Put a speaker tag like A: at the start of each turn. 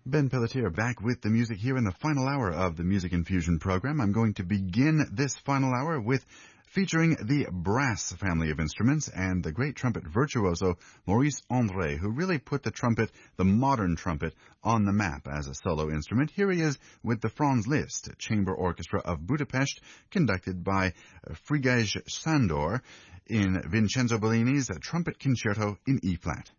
A: Ben Pelletier back with the music here in the final hour of the Music Infusion program. I'm going to begin this final hour with featuring the brass family of instruments and the great trumpet virtuoso Maurice André, who really put the trumpet, the modern trumpet, on the map as a solo instrument. Here he is with the Franz Liszt Chamber Orchestra of Budapest, conducted by Frigyes Sándor in Vincenzo Bellini's Trumpet Concerto in E-flat.